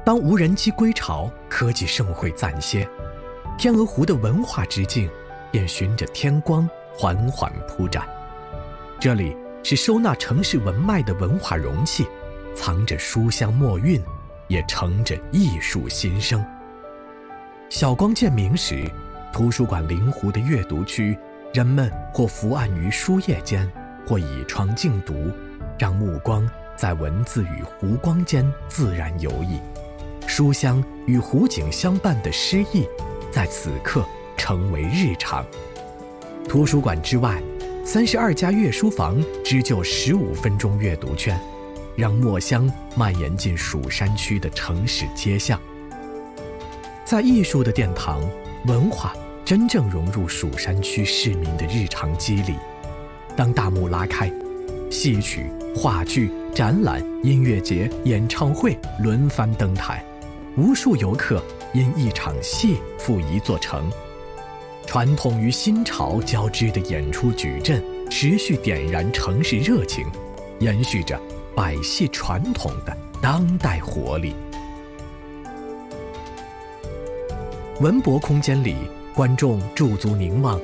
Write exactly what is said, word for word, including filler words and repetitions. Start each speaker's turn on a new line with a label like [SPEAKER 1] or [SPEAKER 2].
[SPEAKER 1] 当无人机归巢，科技盛会暂歇，天鹅湖的文化之境便循着天光缓缓铺展。这里是收纳城市文脉的文化容器，藏着书香墨韵，也盛着艺术新生。晓光渐明时，图书馆临湖的阅读区，人们或伏案于书页间，或倚窗静读，让目光在文字与湖光间自然游弋。书香与湖景相伴的诗意，在此刻成为日常。图书馆之外，三十二家阅书房织就十五分钟阅读圈，让墨香蔓延进蜀山区的城市街巷。在艺术的殿堂，文化真正融入蜀山区市民的日常肌理。当大幕拉开，戏曲、话剧、展览、音乐节、演唱会轮番登台，无数游客因一场戏赴一座城。传统与新潮交织的演出矩阵，持续点燃城市热情，延续着百戏传统的当代活力。文博空间里，观众驻足凝望